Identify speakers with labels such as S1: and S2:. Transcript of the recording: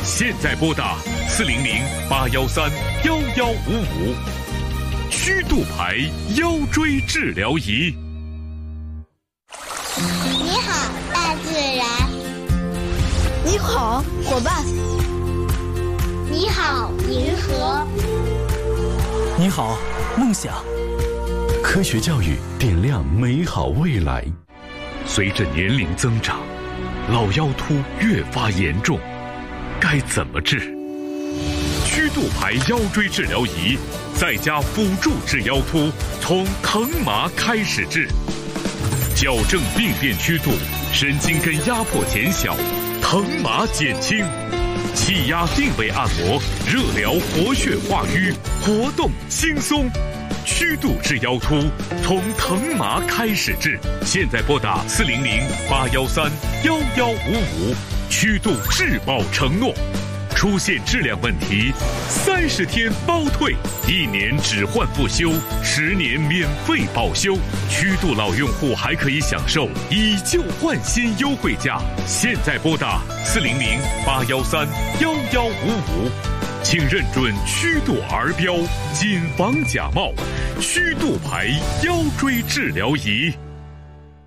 S1: 现在拨打400-813-1155，曲度牌腰椎治疗仪。
S2: 你好，大自然。
S3: 你好，伙伴。
S2: 你好，银河。
S4: 你好，梦想。
S5: 科学教育点亮美好未来。
S1: 随着年龄增长，老腰突越发严重，该怎么治？曲度牌腰椎治疗仪在家辅助治腰突，从疼麻开始治，矫正病变曲度，神经根压迫减小，疼麻减轻，气压定位按摩，热疗活血化瘀，活动轻松。曲度治腰突，从疼麻开始治。现在拨打400-813-1155，曲度质保承诺。出现质量问题，30天包退，1年只换不修，10年免费保修。曲度老用户还可以享受以旧换新优惠价。现在拨打400-813-1155，请认准曲度儿标，谨防假冒。曲度牌腰椎治疗仪。